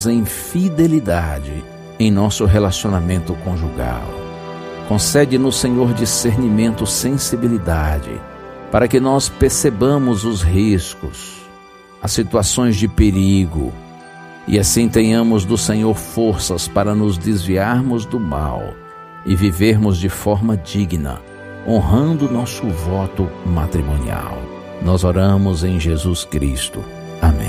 em fidelidade em nosso relacionamento conjugal. Concede-nos, Senhor, discernimento, sensibilidade, para que nós percebamos os riscos, as situações de perigo, e assim tenhamos do Senhor forças para nos desviarmos do mal e vivermos de forma digna, honrando nosso voto matrimonial. Nós oramos em Jesus Cristo. Amém.